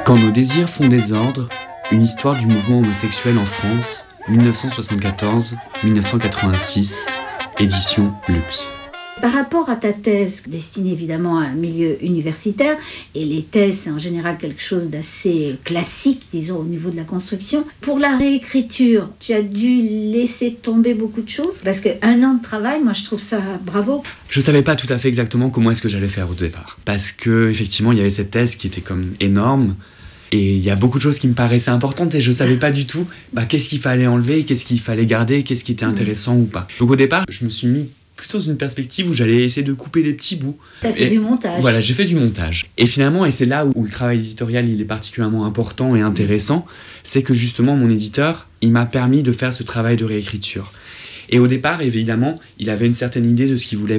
Quand nos désirs font désordre, une histoire du mouvement homosexuel en France, 1974-1986, édition Luxe. Par rapport à ta thèse, destinée évidemment à un milieu universitaire, et les thèses c'est en général quelque chose d'assez classique, disons, au niveau de la construction, pour la réécriture, tu as dû laisser tomber beaucoup de choses, parce qu'un an de travail, moi je trouve ça bravo. Je savais pas tout à fait exactement comment est-ce que j'allais faire au départ, parce que effectivement il y avait cette thèse qui était comme énorme, et il y a beaucoup de choses qui me paraissaient importantes et je savais pas du tout qu'est-ce qu'il fallait enlever, qu'est-ce qu'il fallait garder, qu'est-ce qui était intéressant ou pas. Donc au départ, je me suis mis plutôt dans une perspective où j'allais essayer de couper des petits bouts. T'as fait du montage. Voilà, j'ai fait du montage. Et finalement, et c'est là où le travail éditorial il est particulièrement important et intéressant, c'est que justement mon éditeur, il m'a permis de faire ce travail de réécriture. Et au départ, évidemment, il avait une certaine idée de ce qu'il voulait